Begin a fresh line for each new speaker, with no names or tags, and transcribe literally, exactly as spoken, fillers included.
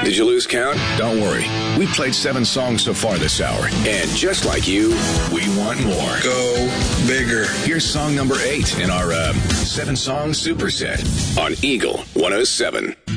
Did you lose count?
Don't worry. We played seven songs so far this hour.
And just like you, we want more.
Go bigger.
Here's song number eight in our uh, seven-song superset
on Eagle one oh seven.